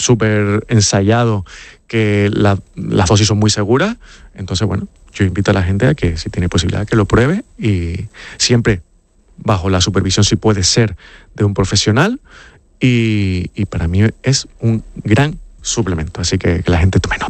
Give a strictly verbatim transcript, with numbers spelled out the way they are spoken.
súper ensayado, que la, las dosis son muy seguras. Entonces, bueno, yo invito a la gente a que si tiene posibilidad que lo pruebe, y siempre bajo la supervisión, si puede ser, de un profesional, y, y para mí es un gran suplemento, así que que la gente tome nota.